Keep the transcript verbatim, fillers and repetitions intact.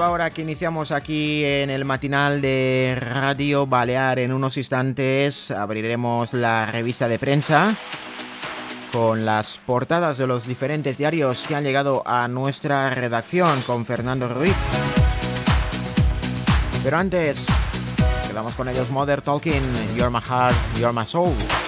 hora que iniciamos aquí en el matinal de Radio Balear. En unos instantes abriremos la revista de prensa con las portadas de los diferentes diarios que han llegado a nuestra redacción con Fernando Ruiz. Pero antes, quedamos con ellos Modern Talking, You're My Heart, You're My Soul.